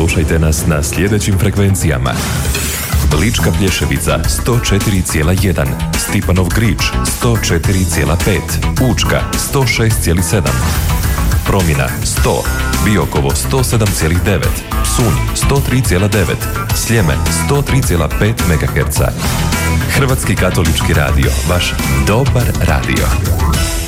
Slušajte nas na sljedećim frekvencijama: Lička Plješevica 104,1, Stipanov Grič 104,5, Učka 106,7, Promjena 100, Biokovo 107,9, Psunj 103,9, Sljeme 103,5 MHz. Hrvatski katolički radio, vaš dobar radio.